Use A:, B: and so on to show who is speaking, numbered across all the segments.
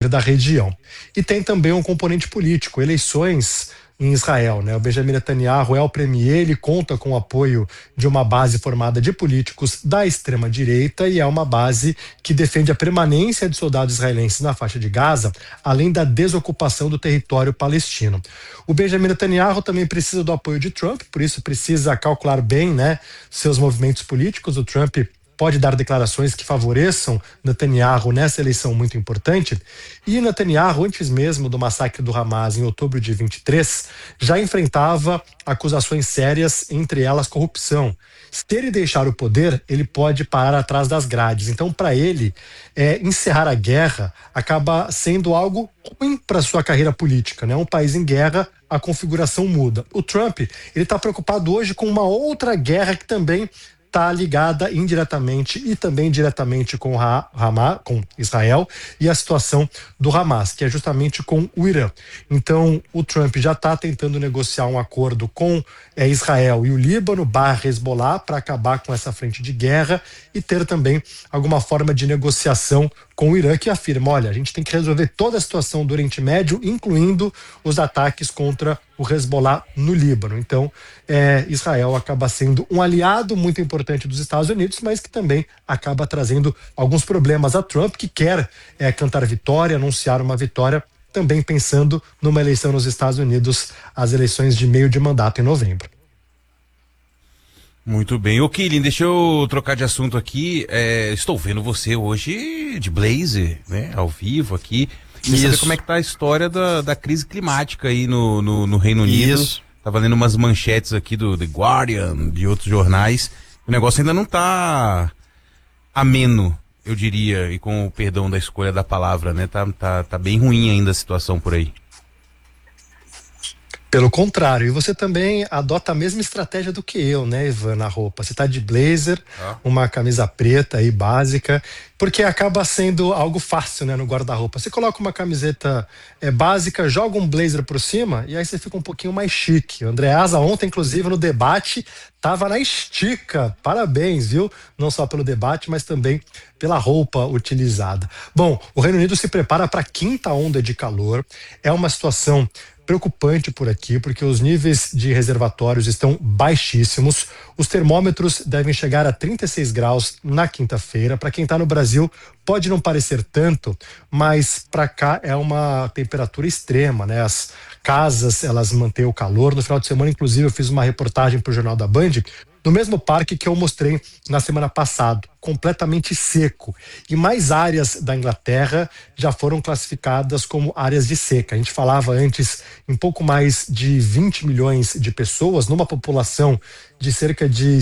A: poder da região. E tem também um componente político, eleições em Israel, né? O Benjamin Netanyahu é o premier, ele conta com o apoio de uma base formada de políticos da extrema-direita e é uma base que defende a permanência de soldados israelenses na faixa de Gaza, além da desocupação do território palestino. O Benjamin Netanyahu também precisa do apoio de Trump, por isso precisa calcular bem, né, seus movimentos políticos. O Trump pode dar declarações que favoreçam Netanyahu nessa eleição muito importante. E Netanyahu, antes mesmo do massacre do Hamas, em outubro de 23, já enfrentava acusações sérias, entre elas corrupção. Se ele deixar o poder, ele pode parar atrás das grades. Então, para ele, encerrar a guerra acaba sendo algo ruim para sua carreira política, né? Um país em guerra, a configuração muda. O Trump, ele está preocupado hoje com uma outra guerra que também está ligada indiretamente e também diretamente com com Israel e a situação do Hamas, que é justamente com o Irã. Então, o Trump já está tentando negociar um acordo com Israel e o Líbano / Hezbollah para acabar com essa frente de guerra e ter também alguma forma de negociação com o Irã, que afirma, olha, a gente tem que resolver toda a situação do Oriente Médio, incluindo os ataques contra o Hezbollah no Líbano. Então, Israel acaba sendo um aliado muito importante dos Estados Unidos, mas que também acaba trazendo alguns problemas a Trump, que quer cantar vitória, anunciar uma vitória, também pensando numa eleição nos Estados Unidos, as eleições de meio de mandato em novembro.
B: Muito bem. Ô, Killian, deixa eu trocar de assunto aqui. Estou vendo você hoje de blazer, né? Ao vivo aqui. Queria saber como é que tá a história da crise climática aí no Reino Unido.
C: Isso.
B: Tava lendo umas manchetes aqui do The Guardian, de outros jornais. O negócio ainda não tá ameno, eu diria, e com o perdão da escolha da palavra, né? Tá bem ruim ainda a situação por aí.
A: Pelo contrário, e você também adota a mesma estratégia do que eu, né, Ivan, na roupa. Você tá de blazer, uma camisa preta aí, básica, porque acaba sendo algo fácil, né, no guarda-roupa. Você coloca uma camiseta básica, joga um blazer por cima, e aí você fica um pouquinho mais chique. O Andreasa ontem, inclusive, no debate, tava na estica. Parabéns, viu? Não só pelo debate, mas também pela roupa utilizada. Bom, o Reino Unido se prepara para a 5ª onda de calor. É uma situação preocupante por aqui, porque os níveis de reservatórios estão baixíssimos. Os termômetros devem chegar a 36 graus na quinta-feira. Para quem está no Brasil, pode não parecer tanto, mas para cá é uma temperatura extrema, né? As casas, elas mantêm o calor. No final de semana, inclusive, eu fiz uma reportagem para o Jornal da Band, no mesmo parque que eu mostrei na semana passada, completamente seco. E mais áreas da Inglaterra já foram classificadas como áreas de seca. A gente falava antes em pouco mais de 20 milhões de pessoas, numa população de cerca de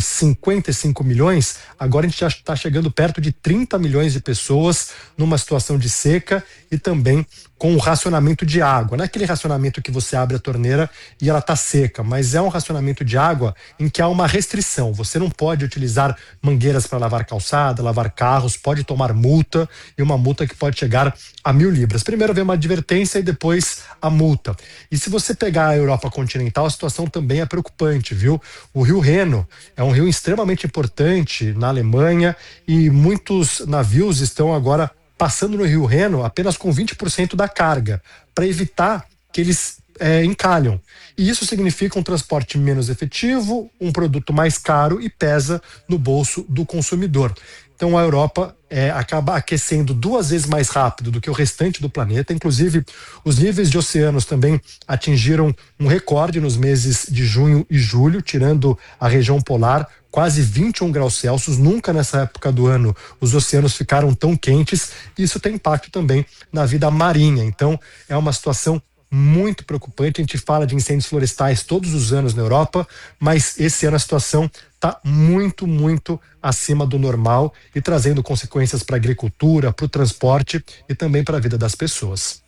A: 55 milhões, agora a gente já está chegando perto de 30 milhões de pessoas numa situação de seca e também com o racionamento de água. Não é aquele racionamento que você abre a torneira e ela está seca, mas é um racionamento de água em que há uma restrição. Você não pode utilizar mangueiras para lavar calçada, lavar carros, pode tomar multa, e uma multa que pode chegar a 1.000 libras. Primeiro vem uma advertência e depois a multa. E se você pegar a Europa continental, a situação também é preocupante, viu? O rio Reno é um rio extremamente importante na Alemanha e muitos navios estão agora passando no rio Reno apenas com 20% da carga, para evitar que eles encalham. E isso significa um transporte menos efetivo, um produto mais caro e pesa no bolso do consumidor. Então a Europa acaba aquecendo 2 vezes mais rápido do que o restante do planeta. Inclusive, os níveis de oceanos também atingiram um recorde nos meses de junho e julho, tirando a região polar, quase 21 graus Celsius. Nunca nessa época do ano os oceanos ficaram tão quentes. Isso tem impacto também na vida marinha. Então é uma situação muito preocupante. A gente fala de incêndios florestais todos os anos na Europa, mas esse ano a situação está muito, muito acima do normal e trazendo consequências para a agricultura, para o transporte e também para a vida das pessoas.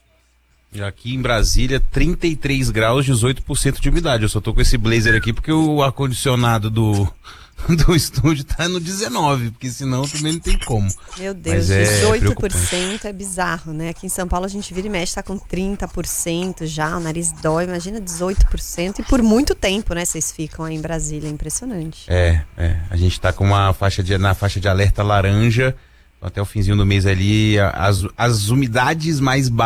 B: E aqui em Brasília, 33 graus, 18% de umidade. Eu só tô com esse blazer aqui porque o ar-condicionado do estúdio tá no 19, porque senão também não tem como.
D: Meu Deus, 18% é bizarro, né? Aqui em São Paulo a gente vira e mexe, tá com 30% já, o nariz dói, imagina 18%, e por muito tempo, né? Vocês ficam aí em Brasília, é impressionante.
B: A gente tá com uma na faixa de alerta laranja, até o finzinho do mês ali, as umidades mais baixas